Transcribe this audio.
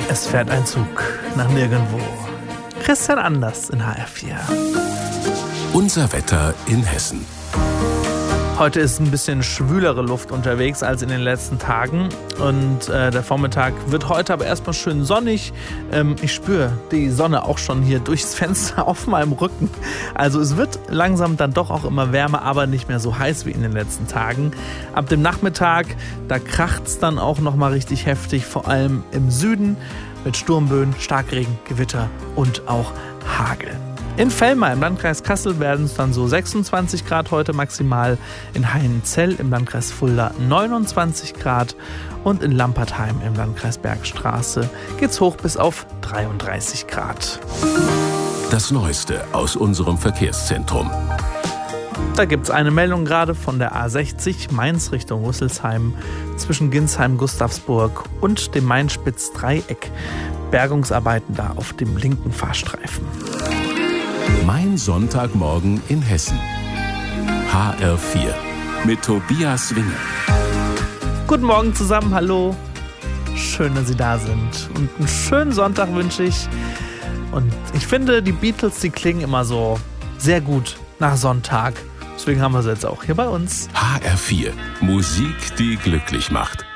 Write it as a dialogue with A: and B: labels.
A: Es fährt ein Zug nach nirgendwo. Christian Anders in HR4.
B: Unser Wetter in Hessen.
A: Heute ist ein bisschen schwülere Luft unterwegs als in den letzten Tagen und der Vormittag wird heute aber erstmal schön sonnig. Ich spüre die Sonne auch schon hier durchs Fenster auf meinem Rücken. Also es wird langsam dann doch auch immer wärmer, aber nicht mehr so heiß wie in den letzten Tagen. Ab dem Nachmittag, da kracht es dann auch nochmal richtig heftig, vor allem im Süden mit Sturmböen, Starkregen, Gewitter und auch Hagel. In Vellmar im Landkreis Kassel werden es dann so 26 Grad heute maximal, in Heinzell im Landkreis Fulda 29 Grad und in Lampertheim im Landkreis Bergstraße geht's hoch bis auf 33 Grad.
B: Das Neueste aus unserem Verkehrszentrum.
A: Da gibt's eine Meldung gerade von der A60 Mainz Richtung Rüsselsheim zwischen Ginsheim-Gustavsburg und dem Main-Spitz-Dreieck. Bergungsarbeiten da auf dem linken Fahrstreifen.
B: Mein Sonntagmorgen in Hessen. HR4 mit Tobias Winger.
A: Guten Morgen zusammen, hallo. Schön, dass Sie da sind. Und einen schönen Sonntag wünsche ich. Und ich finde, die Beatles, die klingen immer so sehr gut nach Sonntag. Deswegen haben wir sie jetzt auch hier bei uns.
B: HR4, Musik, die glücklich macht.